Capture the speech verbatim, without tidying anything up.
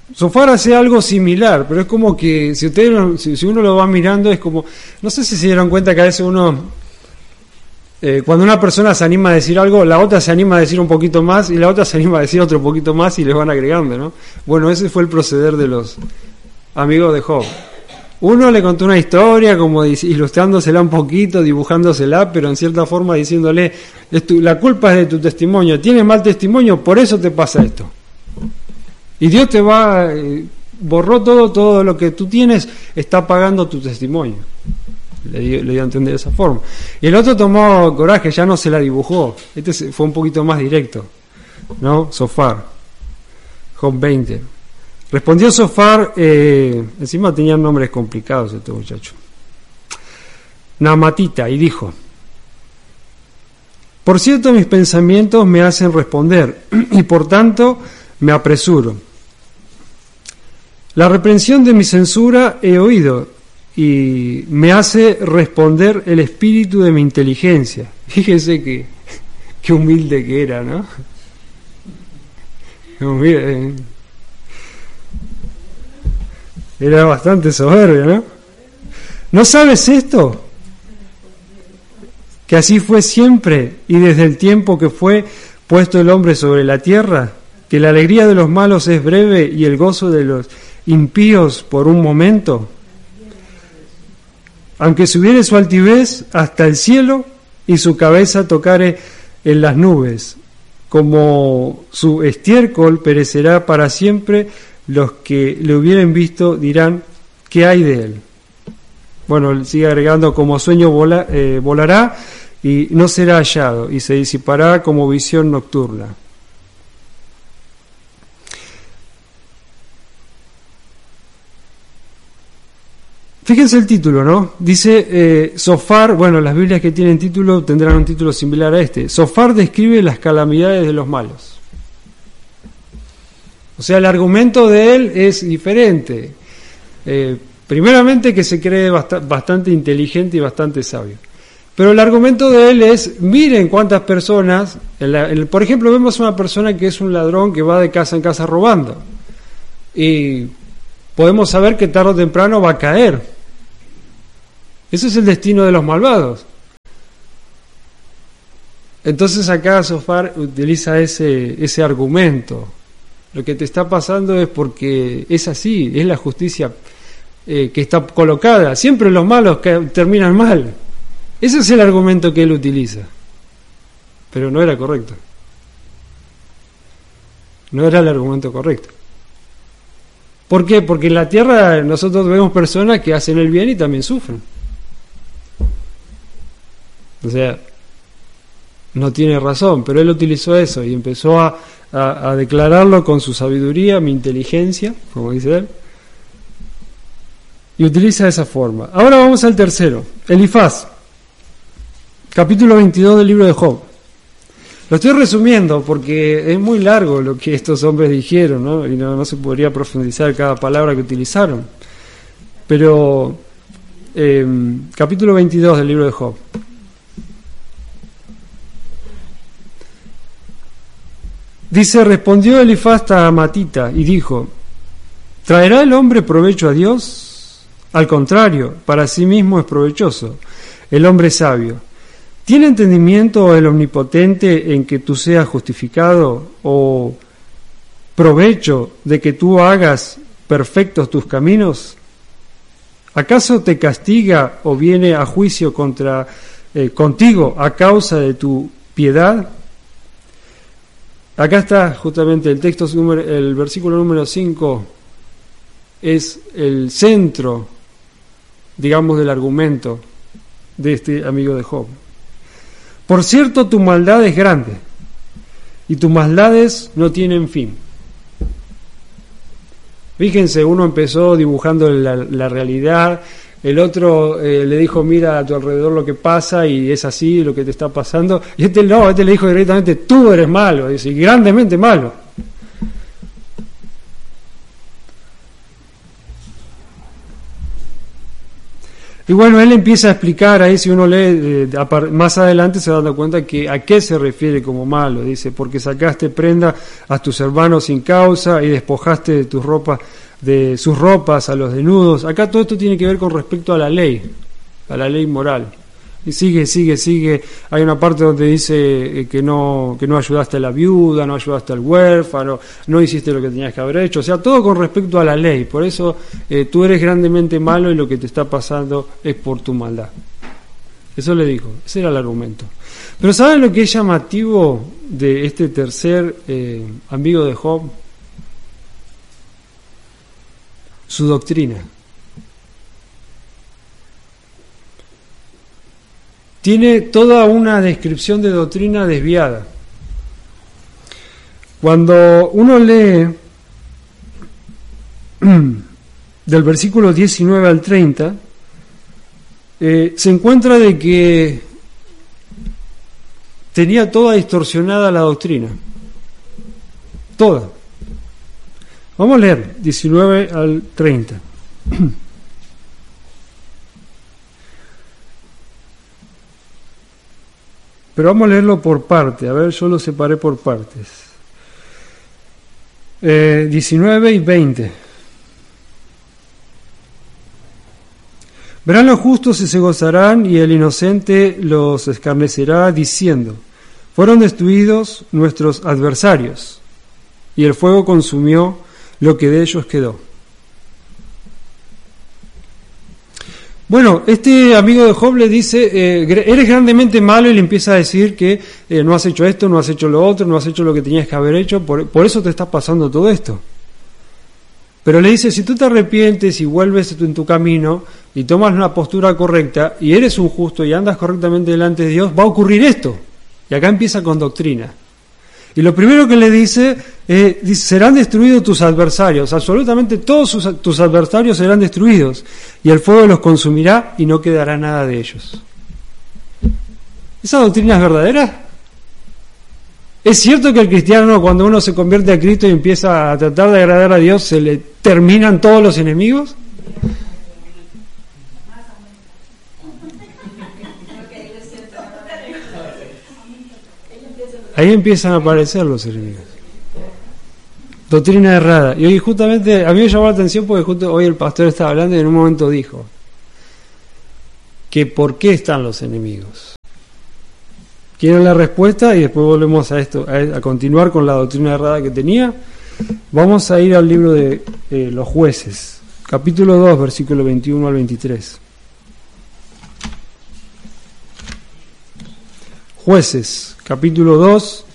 Zofar hace algo similar, pero es como que si ustedes lo- si, si uno lo va mirando es como, no sé si se dieron cuenta que a veces uno, eh, cuando una persona se anima a decir algo, la otra se anima a decir un poquito más y la otra se anima a decir otro poquito más y les van agregando, ¿no? Bueno, ese fue el proceder de los amigos de Job. Uno le contó una historia, como dic- ilustrándosela un poquito, dibujándosela, pero en cierta forma diciéndole, es tu- la culpa es de tu testimonio, tienes mal testimonio, por eso te pasa esto. Y Dios te va, eh, borró todo, todo lo que tú tienes, está pagando tu testimonio. Le dio, le dio a entender de esa forma. Y el otro tomó coraje, ya no se la dibujó. Este se- fue un poquito más directo, ¿no? Zofar, Job veinte. Respondió Zofar, eh, encima tenían nombres complicados este muchacho, Namatita, y dijo: por cierto, mis pensamientos me hacen responder, y por tanto me apresuro. La reprensión de mi censura he oído, y me hace responder el espíritu de mi inteligencia. Fíjese que, qué humilde que era, ¿no? Humilde. Era bastante soberbio, ¿no? ¿No sabes esto? Que así fue siempre y desde el tiempo que fue puesto el hombre sobre la tierra, que la alegría de los malos es breve y el gozo de los impíos por un momento. Aunque subiere su altivez hasta el cielo y su cabeza tocare en las nubes, como su estiércol perecerá para siempre, los que le hubieren visto dirán: ¿qué hay de él? Bueno, sigue agregando: como sueño vola, eh, volará y no será hallado, y se disipará como visión nocturna. Fíjense el título, ¿no? Dice eh, Zofar, bueno, las Biblias que tienen título tendrán un título similar a este. Zofar describe las calamidades de los malos. O sea, el argumento de él es diferente. Eh, primeramente que se cree bast- bastante inteligente y bastante sabio. Pero el argumento de él es, miren cuántas personas, en la, en, por ejemplo, vemos una persona que es un ladrón que va de casa en casa robando. Y podemos saber que tarde o temprano va a caer. Ese es el destino de los malvados. Entonces acá Zofar utiliza ese, ese argumento. Lo que te está pasando es porque es así, es la justicia eh, que está colocada. Siempre los malos que terminan mal. Ese es el argumento que él utiliza. Pero no era correcto. No era el argumento correcto. ¿Por qué? Porque en la tierra nosotros vemos personas que hacen el bien y también sufren. O sea, no tiene razón, pero él utilizó eso y empezó a, a, a declararlo con su sabiduría, mi inteligencia, como dice él, y utiliza de esa forma. Ahora vamos al tercero, Elifaz, capítulo veintidós del libro de Job. Lo estoy resumiendo porque es muy largo lo que estos hombres dijeron, ¿no? Y no, no se podría profundizar cada palabra que utilizaron. Pero, eh, capítulo veintidós del libro de Job. Dice: respondió Elifaz a Matita y dijo: ¿traerá el hombre provecho a Dios? Al contrario, para sí mismo es provechoso. El hombre sabio. ¿Tiene entendimiento el omnipotente en que tú seas justificado, o provecho de que tú hagas perfectos tus caminos? ¿Acaso te castiga o viene a juicio contra eh, contigo a causa de tu piedad? Acá está justamente el texto, el versículo número cinco es el centro, digamos, del argumento de este amigo de Job. Por cierto, tu maldad es grande y tus maldades no tienen fin. Fíjense, uno empezó dibujando la, la realidad, el otro eh, le dijo: mira a tu alrededor lo que pasa y es así lo que te está pasando, y este no, este le dijo directamente: tú eres malo, dice, y grandemente malo. Y bueno, él empieza a explicar ahí, si uno lee eh, más adelante se da cuenta que a qué se refiere como malo. Dice, porque sacaste prenda a tus hermanos sin causa y despojaste de tus ropas, de sus ropas a los desnudos. Acá todo esto tiene que ver con respecto a la ley, a la ley moral. Y sigue, sigue, sigue. Hay una parte donde dice que no, que no ayudaste a la viuda, no ayudaste al huérfano, no hiciste lo que tenías que haber hecho. O sea, todo con respecto a la ley. Por eso eh, tú eres grandemente malo y lo que te está pasando es por tu maldad. Eso le dijo, ese era el argumento. Pero ¿saben lo que es llamativo de este tercer eh, amigo de Job? Su doctrina. Tiene toda una descripción de doctrina desviada. Cuando uno lee del versículo diecinueve al treinta, eh, se encuentra de que tenía toda distorsionada la doctrina. Toda. Vamos a leer diecinueve al treinta. Pero vamos a leerlo por parte. A ver, yo lo separé por partes. Eh, diecinueve y veinte. Verán los justos y se gozarán, y el inocente los escarnecerá, diciendo: fueron destruidos nuestros adversarios, y el fuego consumió lo que de ellos quedó. Bueno, este amigo de Job le dice, eh, eres grandemente malo, y le empieza a decir que eh, no has hecho esto, no has hecho lo otro, no has hecho lo que tenías que haber hecho, por, por eso te está pasando todo esto. Pero le dice, si tú te arrepientes y vuelves en tu camino y tomas una postura correcta y eres un justo y andas correctamente delante de Dios, va a ocurrir esto. Y acá empieza con doctrina. Y lo primero que le dice, eh, dice, serán destruidos tus adversarios, absolutamente todos sus, tus adversarios serán destruidos, y el fuego los consumirá y no quedará nada de ellos. ¿Esa doctrina es verdadera? ¿Es cierto que el cristiano, cuando uno se convierte a Cristo y empieza a tratar de agradar a Dios, se le terminan todos los enemigos? Ahí empiezan a aparecer los enemigos. Doctrina errada. Y hoy justamente, a mí me llamó la atención porque justo hoy el pastor estaba hablando y en un momento dijo que por qué están los enemigos. ¿Quieren la respuesta? Y después volvemos a esto, a, a continuar con la doctrina errada que tenía. Vamos a ir al libro de eh, los jueces, capítulo dos, versículo veintiuno al veintitrés. Jueces, capítulo dos,